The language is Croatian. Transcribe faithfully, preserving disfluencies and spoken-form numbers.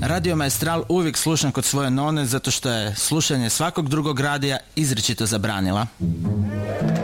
Radio Maestral uvijek slušam kod svoje none zato što je slušanje svakog drugog radija izričito zabranila.